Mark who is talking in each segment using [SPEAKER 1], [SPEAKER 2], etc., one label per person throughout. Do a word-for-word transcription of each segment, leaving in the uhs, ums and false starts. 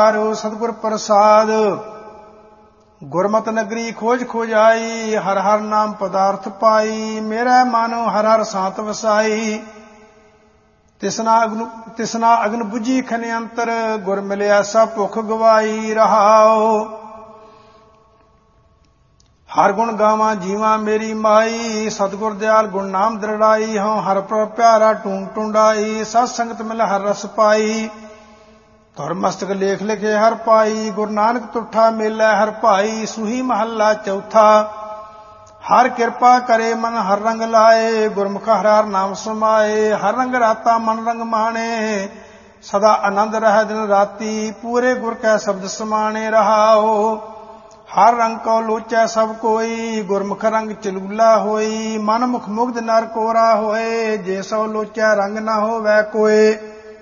[SPEAKER 1] ਅਵਤਾਰ ਸਤਿਗੁਰ ਪ੍ਰਸਾਦ। ਗੁਰਮਤਿ ਨਗਰੀ ਖੋਜ ਖੋਜ ਆਈ, ਹਰ ਹਰ ਨਾਮ ਪਦਾਰਥ ਪਾਈ। ਮੇਰਾ ਮਨ ਹਰ ਹਰ ਸਾਤ ਵਸਾਈ, ਤਿਸਨਾ ਅਗਨ ਤਿਸਨਾ ਅਗਨ ਬੁਝੀ ਖਨੇ ਅੰਤਰ। ਗੁਰ ਮਿਲਿਆ ਸਭ ਭੁੱਖ ਗਵਾਈ ਰਹਾਓ। ਹਰ ਗੁਣ ਗਾਵਾਂ ਜੀਵਾਂ ਮੇਰੀ ਮਾਈ, ਸਤਿਗੁਰ ਦਿਆਲ ਗੁਣ ਨਾਮ ਦ੍ਰਿੜਾਈ। ਹਉ ਹਰ ਪ੍ਰਭ ਪਿਆਰਾ ਟੂੰ ਟੁੰਡਾਈ, ਸਤ ਸੰਗਤ ਮਿਲ ਹਰ ਰਸ ਪਾਈ। ਧੁਰ ਮਸਤਕ ਲੇਖ ਲਿਖੇ ਹਰ ਪਾਈ, ਗੁਰੂ ਨਾਨਕ ਤੁਠਾ ਮੇਲਾ ਹਰ ਭਾਈ। ਸੂਹੀ ਮਹੱਲਾ ਚੌਥਾ। ਹਰ ਕਿਰਪਾ ਕਰੇ ਮਨ ਹਰ ਰੰਗ ਲਾਏ, ਗੁਰਮੁਖ ਹਰ ਹਰ ਨਾਮ ਸਮਾਏ। ਹਰ ਰੰਗ ਰਾਤਾ ਮਨ ਰੰਗ ਮਾਣੇ, ਸਦਾ ਆਨੰਦ ਰਹਿ ਦਿਨ ਰਾਤੀ। ਪੂਰੇ ਗੁਰ ਕੈ ਸ਼ਬਦ ਸਮਾਣੇ ਰਹਾਓ। ਹਰ ਰੰਗ ਕੋ ਲੋਚੈ ਸਭ ਕੋਈ, ਗੁਰਮੁਖ ਰੰਗ ਚਲੂਲਾ ਹੋਈ। ਮਨ ਮੁਖ ਮੁਗਧ ਨਰ ਕੋਰਾ ਹੋਏ, ਜੇ ਸੋ ਲੋਚੈ ਰੰਗ ਨਾ ਹੋਵੈ ਕੋਏ।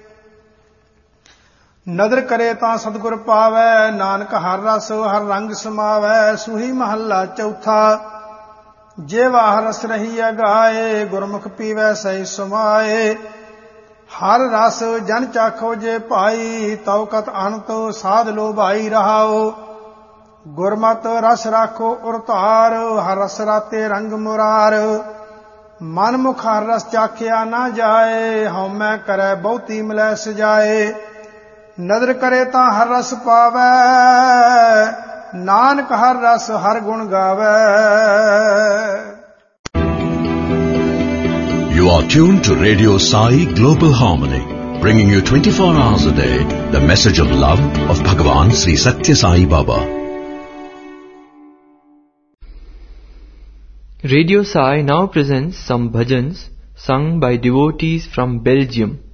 [SPEAKER 1] ਨਦਰ ਕਰੇ ਤਾਂ ਸਤਿਗੁਰ ਪਾਵੈ, ਨਾਨਕ ਹਰ ਰਸ ਹਰ ਰੰਗ ਸਮਾਵੈ। ਸੂਹੀ ਮਹੱਲਾ ਚੌਥਾ। ਜੇ ਵਾਹ ਰਸ ਰਹੀ ਅਗਾਏ, ਗੁਰਮੁਖ ਪੀਵੈ ਸਹਿ ਸਮਾਏ। ਹਰ ਰਸ ਜਨ ਚਾਖੋ ਜੇ ਭਾਈ, ਤਉ ਕਤ ਅਨੰਤ ਸਾਧ ਲੋ ਭਾਈ ਰਹਾਓ। ਗੁਰਮਤ ਰਸ ਰਾਖੋ ਉਰ ਧਾਰ, ਹਰ ਰਸ ਰਾਤੇ ਰੰਗ ਮੁਰਾਰ। ਮਨ ਮੁਖ ਹਰ ਰਸ ਚਾਖਿਆ ਨਾ ਜਾਏ, ਹਉਮੈ ਕਰੈ ਬਹੁਤੀ ਮਿਲੈ ਸਜਾਏ। ਨਦਰ ਕਰੇ ਤਾਂ ਹਰ ਰਸ ਪਾਵੈ, ਨਾਨਕ ਹਰ ਰਸ ਹਰ ਗੁਣ ਗਾਵੈ।
[SPEAKER 2] You are tuned to Radio Sai Global Harmony, bringing you twenty-four hours a day the message of love of Bhagavan Sri Satya Sai Baba.
[SPEAKER 3] Radio Sai now presents some bhajans sung by devotees from Belgium.